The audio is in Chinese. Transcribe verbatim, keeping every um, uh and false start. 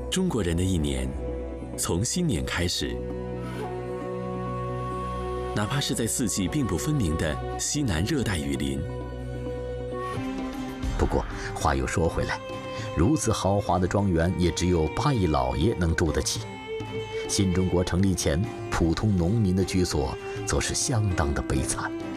中国人的一年，从新年开始，哪怕是在四季并不分明的西南热带雨林。 不过话又说回来，如此豪华的庄园也只有八亿老爷能住得起。新中国成立前，普通农民的居所则是相当的悲惨。